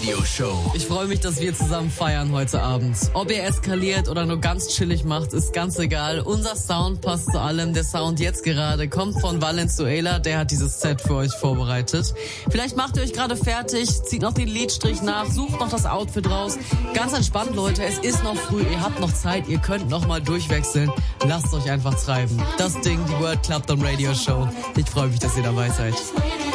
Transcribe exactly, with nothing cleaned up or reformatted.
Radio Show. Ich freue mich, dass wir zusammen feiern heute Abend. Ob ihr eskaliert oder nur ganz chillig macht, ist ganz egal. Unser Sound passt zu allem. Der Sound jetzt gerade kommt von Valenzuela. Der hat dieses Set für euch vorbereitet. Vielleicht macht ihr euch gerade fertig, zieht noch den Lidstrich nach, sucht noch das Outfit raus. Ganz entspannt, Leute. Es ist noch früh. Ihr habt noch Zeit. Ihr könnt noch mal durchwechseln. Lasst euch einfach treiben. Das Ding, die World Club Down Radio Show. Ich freue mich, dass ihr dabei seid.